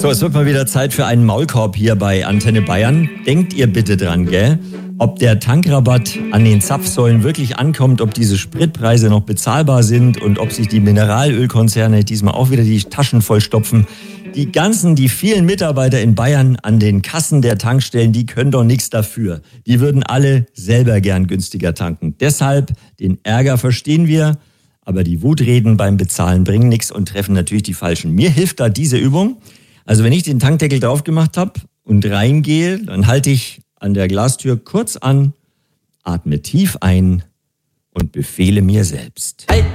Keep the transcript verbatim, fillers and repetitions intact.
So, es wird mal wieder Zeit für einen Maulkorb hier bei Antenne Bayern. Denkt ihr bitte dran, gell? Ob der Tankrabatt an den Zapfsäulen wirklich ankommt, ob diese Spritpreise noch bezahlbar sind und ob sich die Mineralölkonzerne diesmal auch wieder die Taschen vollstopfen. Die ganzen, die vielen Mitarbeiter in Bayern an den Kassen der Tankstellen, die können doch nichts dafür. Die würden alle selber gern günstiger tanken. Deshalb, den Ärger verstehen wir, aber die Wutreden beim Bezahlen bringen nichts und treffen natürlich die Falschen. Mir hilft da diese Übung. Also wenn ich den Tankdeckel drauf gemacht habe und reingehe, dann halte ich an der Glastür kurz an, atme tief ein und befehle mir selbst.